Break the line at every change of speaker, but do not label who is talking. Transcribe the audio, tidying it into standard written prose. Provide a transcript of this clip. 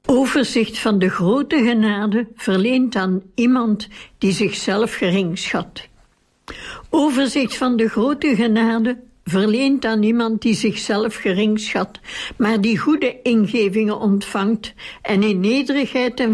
Overzicht van de grote genade verleend aan iemand die zichzelf gering schat. Overzicht van de grote genade verleend aan iemand die zichzelf gering schat, maar die goede ingevingen ontvangt en in nederigheid en